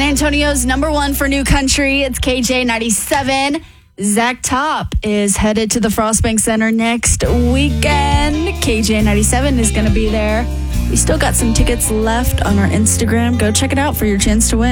San Antonio's number one for new country. It's KJ97. Zach Top is headed to the Frostbank Center next weekend. KJ97 is going to be there. We still got some tickets left on our Instagram. Go check it out for your chance to win.